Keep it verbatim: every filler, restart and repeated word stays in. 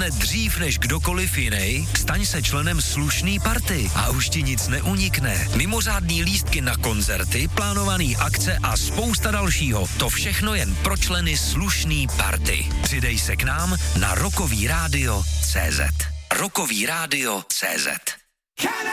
dostane dřív než kdokoliv jiný, staň se členem slušný party a už ti nic neunikne. Mimořádný lístky na koncerty, plánovaný akce a spousta dalšího. To všechno jen pro členy slušný party. Přidej se k nám na rokový rádio tečka cé zet. rokový rádio tečka cé zet.